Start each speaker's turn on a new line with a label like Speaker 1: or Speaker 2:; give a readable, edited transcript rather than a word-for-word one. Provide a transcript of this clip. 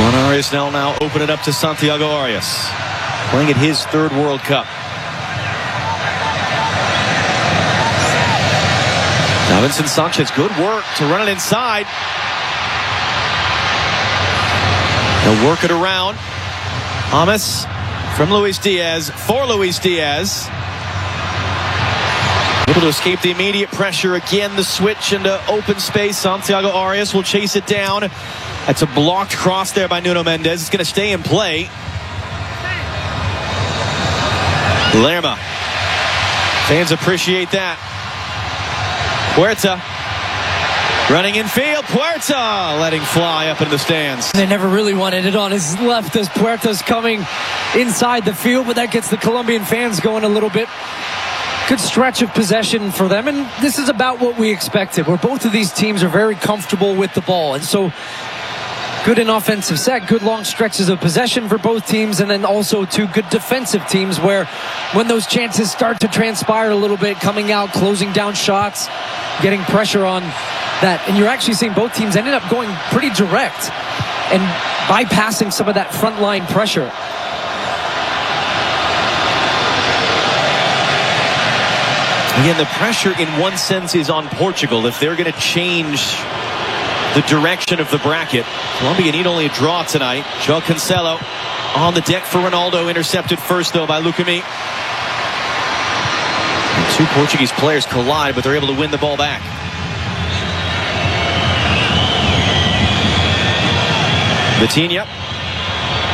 Speaker 1: Juan Arias now open it up to Santiago Arias, playing at his third World Cup. Davinson Sanchez, good work to run it inside. They'll work it around. James from Luis Diaz for Luis Diaz. Able to escape the immediate pressure. Again, the switch into open space. Santiago Arias will chase it down. That's a blocked cross there by Nuno Mendes. It's going to stay in play. Lerma. Fans appreciate that. Puerta. Running in field. Puerta letting fly up in the stands.
Speaker 2: They never really wanted it on his left as Puerta's coming inside the field, but that gets the Colombian fans going a little bit. Good stretch of possession for them, and this is about what we expected, where both of these teams are very comfortable with the ball. And so good in offensive set, good long stretches of possession for both teams, and then also two good defensive teams where when those chances start to transpire a little bit, coming out, closing down shots, getting pressure on that. And you're actually seeing both teams ended up going pretty direct and bypassing some of that front line pressure.
Speaker 1: Again, the pressure in one sense is on Portugal. If they're going to change the direction of the bracket, Colombia need only a draw tonight. João Cancelo on the deck for Ronaldo, intercepted first though by Lucumí. Two Portuguese players collide, but they're able to win the ball back. Vitinha.